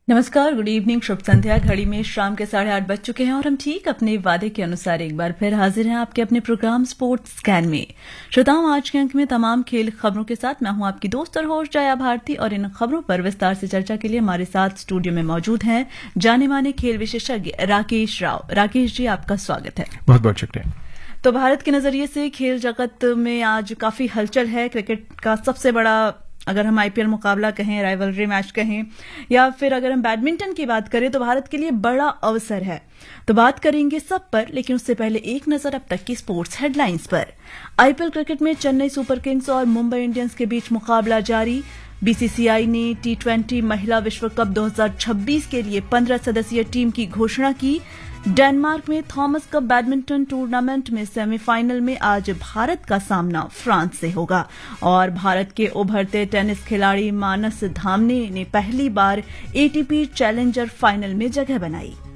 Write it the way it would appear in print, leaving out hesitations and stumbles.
नमस्कार, good evening, शुभ संध्या। घड़ी में शाम के 8:30 बज चुके हैं और हम ठीक अपने वादे के अनुसार एक बार फिर हाजिर हैं आपके अपने प्रोग्राम स्पोर्ट्स स्कैन में। श्रोताओं, आज के अंक में तमाम खेल खबरों के साथ मैं हूं आपकी दोस्त और होस्ट जया भारती और इन खबरों पर विस्तार से चर्चा के लिए हमारे साथ स्टूडियो में मौजूद हैं जाने माने खेल विशेषज्ञ राकेश राव। राकेश जी, आपका स्वागत है। बहुत बहुत शुक्रिया। तो भारत के नजरिए से खेल जगत में आज काफी हलचल है। क्रिकेट का सबसे बड़ा, अगर हम आईपीएल मुकाबला कहें, राइवलरी मैच कहें, या फिर अगर हम बैडमिंटन की बात करें तो भारत के लिए बड़ा अवसर है। तो बात करेंगे सब पर, लेकिन उससे पहले एक नजर अब तक की स्पोर्ट्स हेडलाइंस पर। आईपीएल क्रिकेट में चेन्नई सुपर किंग्स और मुंबई इंडियंस के बीच मुकाबला जारी। बीसीसीआई ने टी20 महिला विश्व कप 2026 के लिए 15 सदस्यीय टीम की घोषणा की। डेनमार्क में थॉमस कप बैडमिंटन टूर्नामेंट में सेमीफाइनल में आज भारत का सामना फ्रांस से होगा और भारत के उभरते टेनिस खिलाड़ी मानस धामने ने पहली बार एटीपी चैलेंजर फाइनल में जगह बनाई।